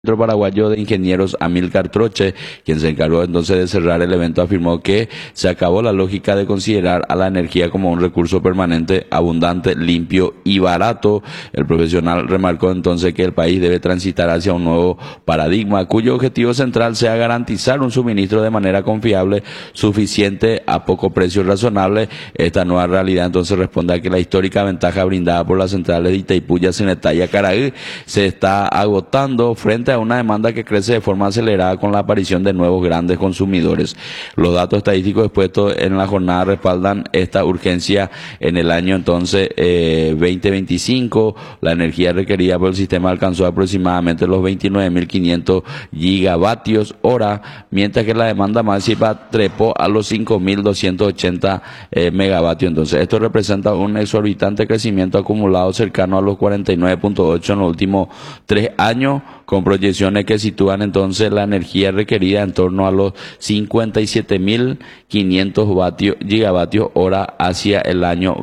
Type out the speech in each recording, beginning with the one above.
Centro Paraguayo de Ingenieros Amílcar Troche, quien se encargó entonces de cerrar el evento, afirmó que se acabó la lógica de considerar a la energía como un recurso permanente, abundante, limpio y barato. El profesional remarcó entonces que el país debe transitar hacia un nuevo paradigma, cuyo objetivo central sea garantizar un suministro de manera confiable, suficiente, a poco precio razonable. Esta nueva realidad entonces responde a que la histórica ventaja brindada por las centrales de Itaipú, Yacyretá y Acaraí se está agotando frente a una demanda que crece de forma acelerada con la aparición de nuevos grandes consumidores. Los datos estadísticos expuestos en la jornada respaldan esta urgencia. En el año entonces 2025, la energía requerida por el sistema alcanzó aproximadamente los 29.500 gigavatios hora, mientras que la demanda máxima trepó a los 5.280 megavatios. Entonces, esto representa un exorbitante crecimiento acumulado cercano a los 49.8 en los últimos 3 años, con proyecciones que sitúan entonces la energía requerida en torno a los 57.500 gigavatios hora hacia el año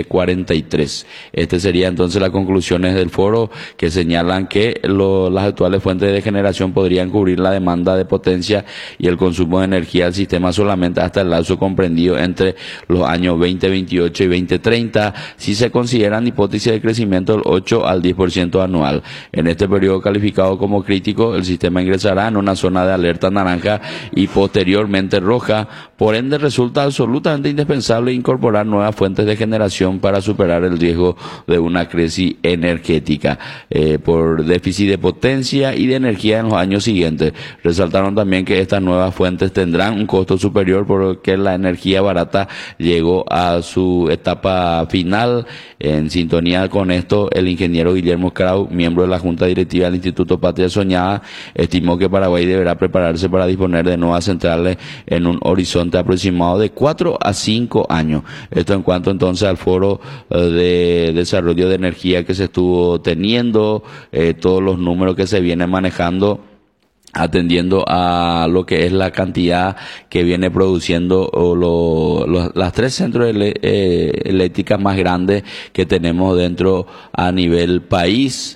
2043. Este sería entonces las conclusiones del foro, que señalan que las actuales fuentes de generación podrían cubrir la demanda de potencia y el consumo de energía del sistema solamente hasta el lapso comprendido entre los años 2028 y 2030, si se consideran hipótesis de crecimiento del 8 al 10% anual. En este periodo calificado como crítico, el sistema ingresará en una zona de alerta naranja y posteriormente roja. Por ende, resulta absolutamente indispensable incorporar nuevas fuentes de generación para superar el riesgo de una crisis energética por déficit de potencia y de energía en los años siguientes. Resaltaron también que estas nuevas fuentes tendrán un costo superior porque la energía barata llegó a su etapa final. En sintonía con esto, el ingeniero Guillermo Krau, miembro de la Junta Directiva del Instituto Patria Soñada, estimó que Paraguay deberá prepararse para disponer de nuevas centrales en un horizonte aproximado de 4 a 5 años. Esto en cuanto entonces al foro de desarrollo de energía que se estuvo teniendo, todos los números que se vienen manejando, atendiendo a lo que es la cantidad que viene produciendo las 3 centros eléctricas más grandes que tenemos dentro a nivel país.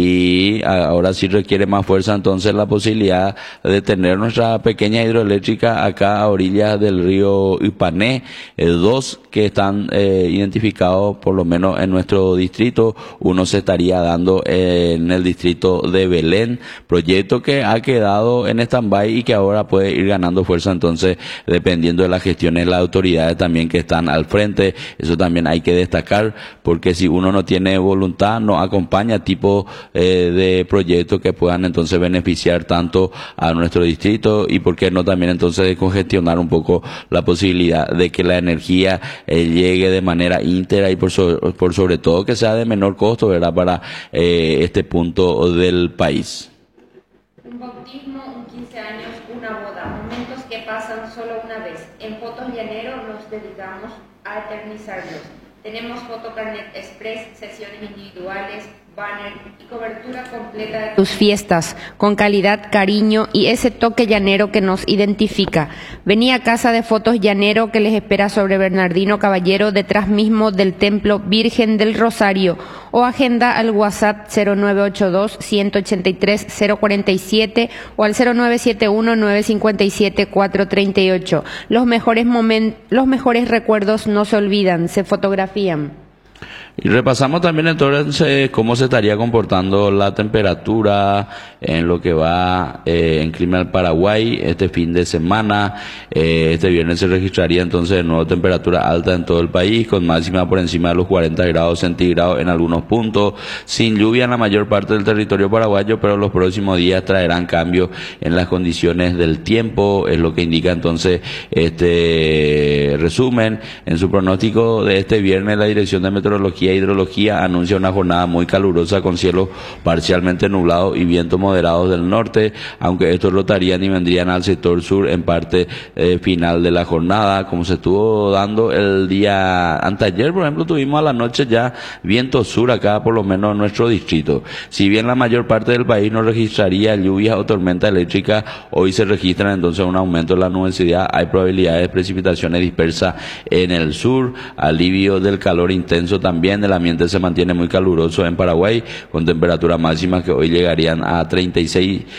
Y ahora sí requiere más fuerza entonces la posibilidad de tener nuestra pequeña hidroeléctrica acá a orillas del río Ipané, 2 que están identificados por lo menos en nuestro distrito. Uno se estaría dando en el distrito de Belén, proyecto que ha quedado en stand-by y que ahora puede ir ganando fuerza entonces dependiendo de las gestiones de las autoridades también que están al frente. Eso también hay que destacar, porque si uno no tiene voluntad, no acompaña tipo de proyectos que puedan entonces beneficiar tanto a nuestro distrito, y por qué no también entonces de congestionar un poco la posibilidad de que la energía llegue de manera íntegra y por sobre todo que sea de menor costo, ¿verdad?, para este punto del país. Un bautismo, un 15 años, una boda, momentos que pasan solo una vez. En Fotos Llanero nos dedicamos a eternizarlos. Tenemos Fotocarnet Express, sesiones individuales, banner y cobertura completa de tus fiestas, con calidad, cariño y ese toque llanero que nos identifica. Vení a Casa de Fotos Llanero, que les espera sobre Bernardino Caballero, detrás mismo del Templo Virgen del Rosario, o agenda al WhatsApp 0982-183-047 o al 0971-957-438. Los mejores recuerdos no se olvidan, se fotografían. Y repasamos también entonces cómo se estaría comportando la temperatura en lo que va en clima del Paraguay este fin de semana. Este viernes se registraría entonces de nuevo temperatura alta en todo el país, con máxima por encima de los 40 grados centígrados en algunos puntos, sin lluvia en la mayor parte del territorio paraguayo, pero los próximos días traerán cambios en las condiciones del tiempo, es lo que indica entonces este resumen. En su pronóstico de este viernes, la Dirección de Meteorología e Hidrología anuncia una jornada muy calurosa con cielo parcialmente nublado y vientos moderados del norte, aunque estos rotarían y vendrían al sector sur en parte final de la jornada, como se estuvo dando el día anteayer. Por ejemplo, tuvimos a la noche ya viento sur acá, por lo menos en nuestro distrito. Si bien la mayor parte del país no registraría lluvias o tormenta eléctrica, hoy se registran entonces un aumento de la nubosidad. Hay probabilidades de precipitaciones dispersas en el sur, alivio del calor intenso también bien, el ambiente se mantiene muy caluroso en Paraguay, con temperaturas máximas que hoy llegarían a 36